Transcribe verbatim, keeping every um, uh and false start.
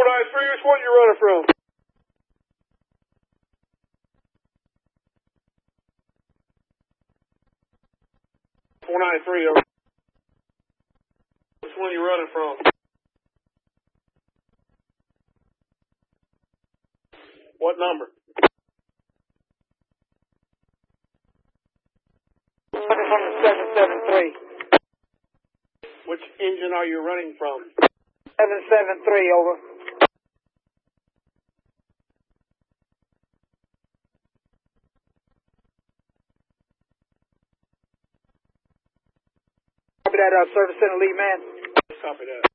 four nine three, which one you running from? four nine three, over. Which one you running from? What number? seven seven three. Which engine are you running from? seven seven three, over. Copy that, uh, service center lead man. Copy that.